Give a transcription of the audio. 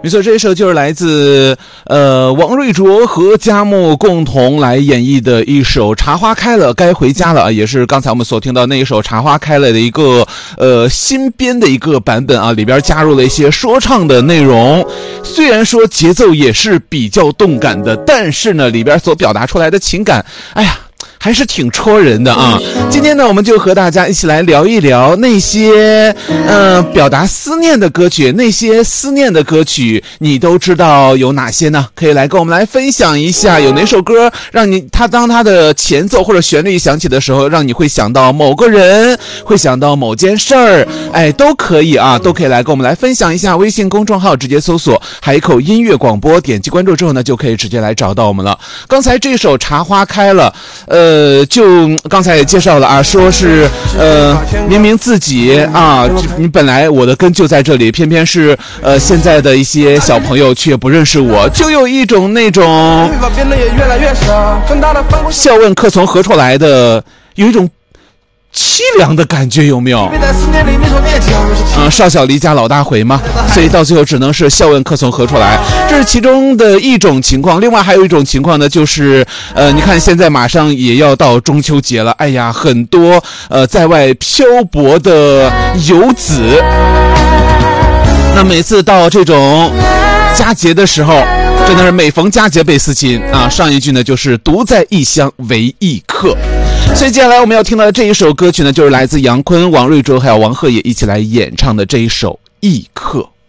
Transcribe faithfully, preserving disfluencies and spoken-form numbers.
没错，这一首就是来自呃王瑞卓和佳木共同来演绎的一首《茶花开了该回家了》，也是刚才我们所听到那一首《茶花开了》的一个呃新编的一个版本啊，里边加入了一些说唱的内容。虽然说节奏也是比较动感的，但是呢，里边所表达出来的情感，哎呀，还是挺戳人的啊！今天呢，我们就和大家一起来聊一聊那些呃表达思念的歌曲，那些思念的歌曲，你都知道有哪些呢？可以来跟我们来分享一下，有哪首歌让你他当他的前奏或者旋律响起的时候，让你会想到某个人，会想到某件事儿，哎，都可以啊，都可以来跟我们来分享一下。微信公众号直接搜索海口音乐广播，点击关注之后呢，就可以直接来找到我们了。刚才这首《茶花开了》，呃。呃，就刚才也介绍了啊，说是呃，明明自己啊，你本来我的根就在这里，偏偏是呃，现在的一些小朋友却不认识我，就有一种那种笑问客从何处来的，有一种凄凉的感觉，有没有？嗯，少小离家老大回嘛，所以到最后只能是笑问客从何处来，这是其中的一种情况。另外还有一种情况呢，就是呃，你看现在马上也要到中秋节了，哎呀，很多呃在外漂泊的游子，那每次到这种佳节的时候，真的是每逢佳节倍思亲啊！上一句呢就是独在异乡为异客。所以接下来我们要听到的这一首歌曲呢，就是来自杨坤、王瑞卓还有王鹤也一起来演唱的这一首《异客》。